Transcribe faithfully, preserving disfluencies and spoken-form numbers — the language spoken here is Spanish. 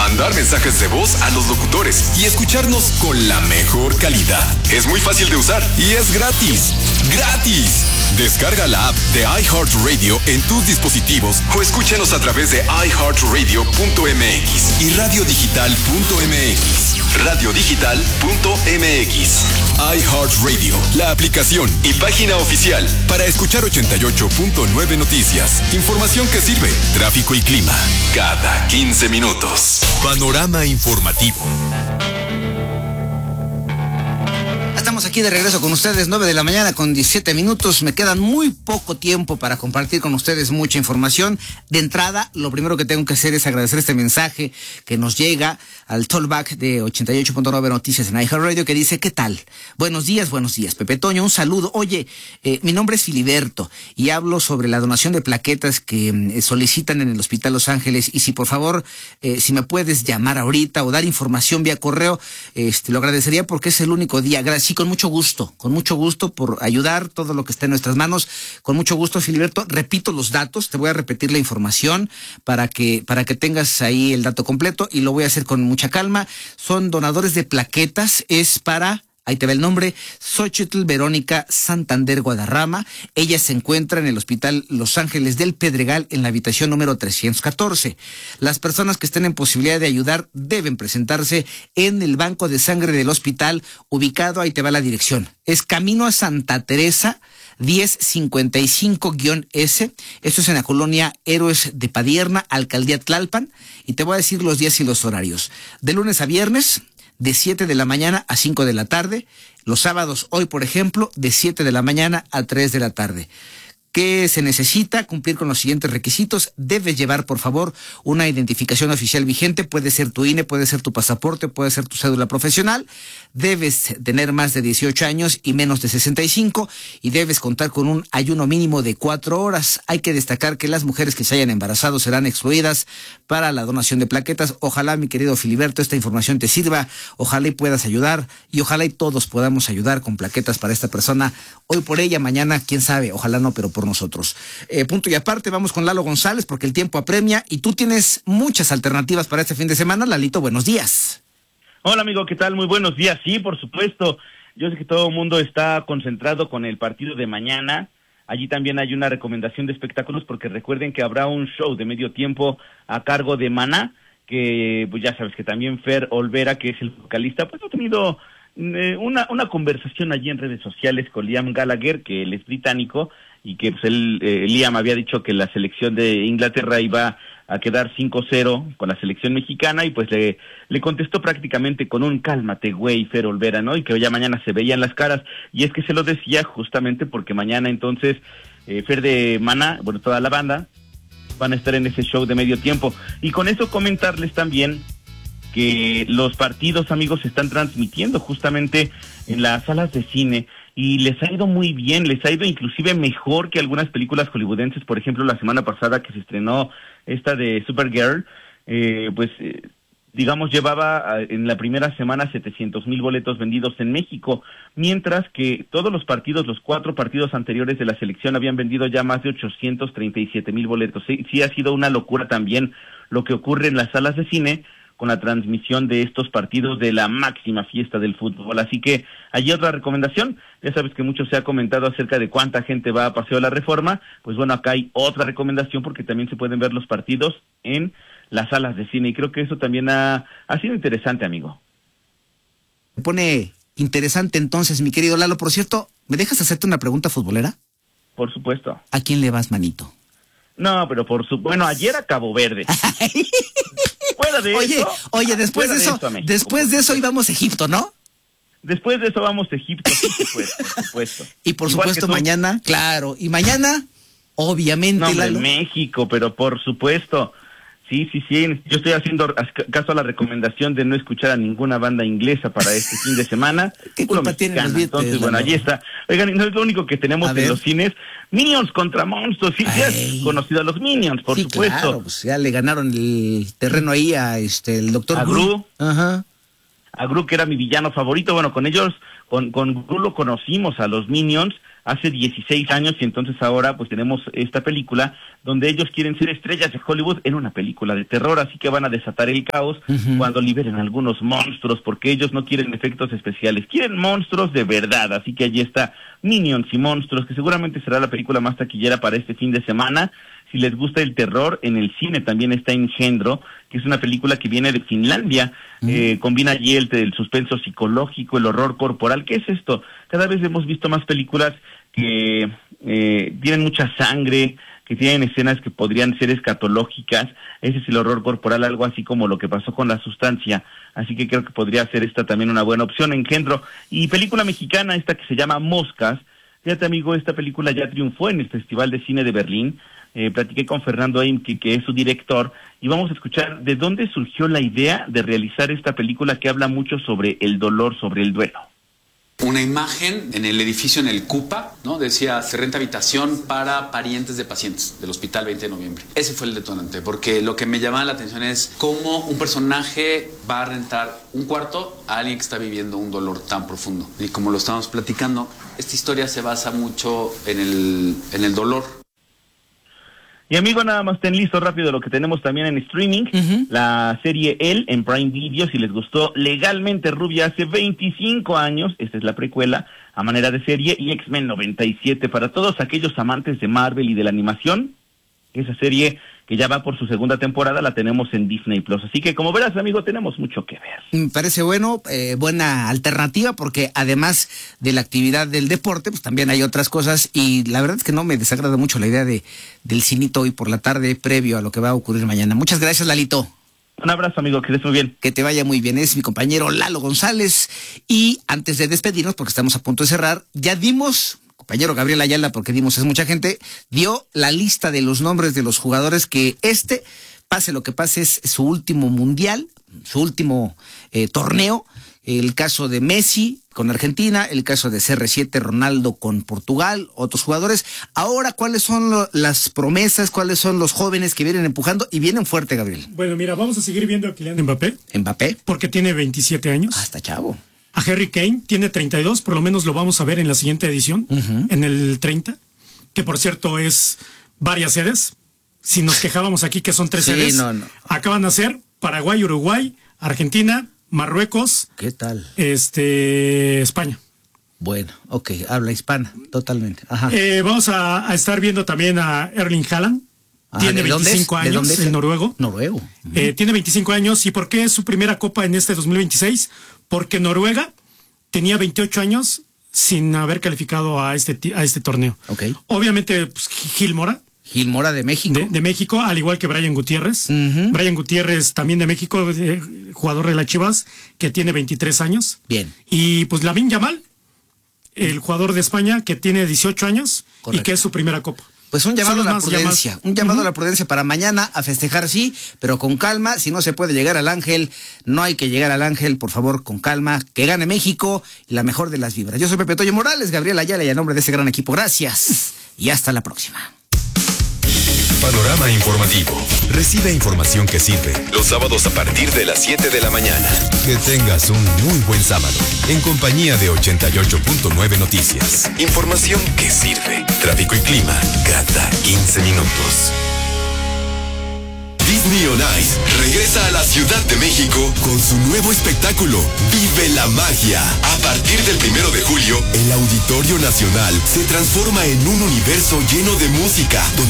mandar mensajes de voz a los locutores y escucharnos con la mejor calidad. Es muy fácil de usar y es gratis. ¡Gratis! Descarga la app de iHeartRadio en tus dispositivos o escúchanos a través de i heart radio punto m x y radio digital punto m x. radio digital punto m x. iHeartRadio, la aplicación y página oficial para escuchar ochenta y ocho punto nueve Noticias. Información que sirve, tráfico y clima, cada quince minutos. Panorama informativo. Estamos aquí de regreso con ustedes, nueve de la mañana con diecisiete minutos. Me quedan muy poco tiempo para compartir con ustedes mucha información. De entrada, lo primero que tengo que hacer es agradecer este mensaje que nos llega al tollback de ochenta y ocho punto nueve Noticias en iHeartRadio, que dice: ¿qué tal? Buenos días, buenos días, Pepe Toño, un saludo. Oye, eh, mi nombre es Filiberto y hablo sobre la donación de plaquetas que eh, solicitan en el Hospital Los Ángeles, y si por favor, eh, si me puedes llamar ahorita o dar información vía correo, este, lo agradecería porque es el único día. Gracias. Sí, con mucho gusto, con mucho gusto por ayudar todo lo que esté en nuestras manos. Con mucho gusto, Filiberto. Repito los datos, te voy a repetir la información para que, para que tengas ahí el dato completo, y lo voy a hacer con mucha calma. Son donadores de plaquetas, es para... Ahí te va el nombre: Xochitl Verónica Santander Guadarrama. Ella se encuentra en el Hospital Los Ángeles del Pedregal, en la habitación número trescientos catorce. Las personas que estén en posibilidad de ayudar deben presentarse en el banco de sangre del hospital, ubicado, ahí te va la dirección, es Camino a Santa Teresa, diez cincuenta y cinco S. Esto es en la colonia Héroes de Padierna, Alcaldía Tlalpan. Y te voy a decir los días y los horarios. De lunes a viernes, de siete de la mañana a cinco de la tarde. Los sábados, hoy por ejemplo, de siete de la mañana a tres de la tarde. ¿Qué se necesita? Cumplir con los siguientes requisitos. Debes llevar, por favor, una identificación oficial vigente. Puede ser tu I N E, puede ser tu pasaporte, puede ser tu cédula profesional. Debes tener más de dieciocho años y menos de sesenta y cinco, y debes contar con un ayuno mínimo de cuatro horas. Hay que destacar que las mujeres que se hayan embarazado serán excluidas para la donación de plaquetas. Ojalá, mi querido Filiberto, esta información te sirva. Ojalá y puedas ayudar, y ojalá y todos podamos ayudar con plaquetas para esta persona. Hoy por ella, mañana, quién sabe, ojalá no, pero por nosotros. Eh, punto y aparte, vamos con Lalo González, porque el tiempo apremia y tú tienes muchas alternativas para este fin de semana. Lalito, buenos días. Hola, amigo, ¿qué tal? Muy buenos días. Sí, por supuesto. Yo sé que todo el mundo está concentrado con el partido de mañana. Allí también hay una recomendación de espectáculos, porque recuerden que habrá un show de medio tiempo a cargo de Maná, que pues ya sabes que también Fer Olvera, que es el vocalista, pues ha tenido eh, una, una conversación allí en redes sociales con Liam Gallagher, que él es británico, y que pues él, eh, Liam había dicho que la selección de Inglaterra iba a quedar cinco cero con la selección mexicana, y pues le, le contestó prácticamente con un cálmate, güey, Fer Olvera, ¿no? Y que ya mañana se veían las caras, y es que se lo decía justamente porque mañana entonces eh, Fer de Maná, bueno, toda la banda, van a estar en ese show de medio tiempo. Y con eso comentarles también que los partidos, amigos, se están transmitiendo justamente en las salas de cine, y les ha ido muy bien, les ha ido inclusive mejor que algunas películas hollywoodenses. Por ejemplo, la semana pasada que se estrenó esta de Supergirl, eh, pues eh, digamos llevaba en la primera semana setecientos mil boletos vendidos en México, mientras que todos los partidos, los cuatro partidos anteriores de la selección habían vendido ya más de ochocientos treinta y siete mil boletos. Sí, sí ha sido una locura también lo que ocurre en las salas de cine con la transmisión de estos partidos de la máxima fiesta del fútbol. Así que hay otra recomendación. Ya sabes que mucho se ha comentado acerca de cuánta gente va a Paseo de la Reforma. Pues bueno, acá hay otra recomendación, porque también se pueden ver los partidos en las salas de cine, y creo que eso también ha, ha sido interesante, amigo. Me pone interesante entonces, mi querido Lalo. Por cierto, ¿me dejas hacerte una pregunta futbolera? Por supuesto. ¿A quién le vas, manito? No, pero por su... Bueno, ayer a Cabo Verde. Fuera de oye, eso... Oye, después de eso, de eso después de eso íbamos a Egipto, ¿no? Después de eso vamos a Egipto, sí, por supuesto. Y por Igual supuesto mañana, claro. Y mañana, obviamente... No, hombre, Lalo. México, pero por supuesto... Sí, sí, sí, yo estoy haciendo caso a la recomendación de no escuchar a ninguna banda inglesa para este fin de semana. ¿Qué culpa tienen los Beatles? Entonces, bueno, allí está. Oigan, y no es lo único que tenemos a en ver. los cines. Minions contra monstruos, sí, ya has conocido a los Minions, por sí, supuesto. Claro, pues ya le ganaron el terreno ahí a este el doctor a Gru. Ajá. A Gru, que era mi villano favorito. Bueno, con ellos, con, con Gru lo conocimos a los Minions hace dieciséis años, y entonces ahora pues tenemos esta película donde ellos quieren ser estrellas de Hollywood en una película de terror, así que van a desatar el caos uh-huh. cuando liberen algunos monstruos, porque ellos no quieren efectos especiales, quieren monstruos de verdad, así que allí está Minions y Monstruos, que seguramente será la película más taquillera para este fin de semana. Si les gusta el terror, en el cine también está Engendro, que es una película que viene de Finlandia, mm. eh, combina allí el, el suspenso psicológico, el horror corporal. ¿Qué es esto? Cada vez hemos visto más películas que eh, tienen mucha sangre, que tienen escenas que podrían ser escatológicas. Ese es el horror corporal, algo así como lo que pasó con La Sustancia. Así que creo que podría ser esta también una buena opción, Engendro. Y película mexicana, esta que se llama Moscas. Fíjate, amigo, esta película ya triunfó en el Festival de Cine de Berlín. Eh, platiqué con Fernando Eimke, que es su director, y vamos a escuchar de dónde surgió la idea de realizar esta película que habla mucho sobre el dolor, sobre el duelo. Una imagen en el edificio, en el CUPA, ¿no? Decía, se renta habitación para parientes de pacientes del Hospital veinte de noviembre. Ese fue el detonante, porque lo que me llamaba la atención es cómo un personaje va a rentar un cuarto a alguien que está viviendo un dolor tan profundo. Y como lo estábamos platicando, esta historia se basa mucho en el, en el dolor. Y amigo, nada más ten listo rápido lo que tenemos también en streaming, uh-huh. la serie Elle en Prime Video, si les gustó Legalmente Rubia hace veinticinco años, esta es la precuela a manera de serie, y X-Men noventa y siete, para todos aquellos amantes de Marvel y de la animación, esa serie que ya va por su segunda temporada la tenemos en Disney Plus, así que como verás, amigo, tenemos mucho que ver. Me parece bueno, eh, buena alternativa, porque además de la actividad del deporte, pues también hay otras cosas, y la verdad es que no me desagrada mucho la idea de del cinito hoy por la tarde, previo a lo que va a ocurrir mañana. Muchas gracias, Lalito. Un abrazo, amigo, que estés muy bien. Que te vaya muy bien, es mi compañero Lalo González, y antes de despedirnos, porque estamos a punto de cerrar, ya dimos... compañero Gabriel Ayala, porque dimos es mucha gente, dio la lista de los nombres de los jugadores que este, pase lo que pase, es su último mundial, su último eh, torneo. El caso de Messi con Argentina, el caso de C R siete, Ronaldo con Portugal, otros jugadores. Ahora, ¿cuáles son lo, las promesas, cuáles son los jóvenes que vienen empujando y vienen fuerte, Gabriel? Bueno, mira, vamos a seguir viendo a Kylian Mbappé. Mbappé. Porque tiene veintisiete años. Hasta chavo. A Harry Kane, tiene treinta y dos, por lo menos lo vamos a ver en la siguiente edición, uh-huh. en el treinta, que por cierto es varias sedes. Si nos quejábamos aquí que son tres sí, sedes, no, no. acaban de ser Paraguay, Uruguay, Argentina, Marruecos. ¿Qué tal? Este, España. Bueno, ok, habla hispana, totalmente. Ajá. Eh, vamos a, a estar viendo también a Erling Haaland. Ah, tiene veinticinco años, ¿de dónde es? El noruego. Noruego. Uh-huh. Eh, tiene veinticinco años. ¿Y por qué es su primera copa en este dos mil veintiséis? Porque Noruega tenía veintiocho años sin haber calificado a este a este torneo. Okay. Obviamente, pues, Gil Mora. Gil Mora de México. De, de México, al igual que Brian Gutiérrez. Uh-huh. Brian Gutiérrez también de México, eh, jugador de las Chivas, que tiene veintitrés años. Bien. Y pues Lamine Yamal, el jugador de España, que tiene dieciocho años. Correcto. Y que es su primera copa. Pues un llamado a la prudencia, un llamado uh-huh. a la prudencia para mañana, a festejar sí, pero con calma. Si no se puede llegar al Ángel, no hay que llegar al Ángel, por favor, con calma, que gane México y la mejor de las vibras. Yo soy Pepe Toyo Morales, Gabriel Ayala, y a nombre de ese gran equipo, gracias y hasta la próxima. Panorama informativo. Recibe información que sirve los sábados a partir de las siete de la mañana. Que tengas un muy buen sábado en compañía de ochenta y ocho punto nueve Noticias. Información que sirve. Tráfico y clima cada quince minutos. Disney on Ice regresa a la Ciudad de México con su nuevo espectáculo, Vive la Magia. A partir del primero de julio, el Auditorio Nacional se transforma en un universo lleno de música, donde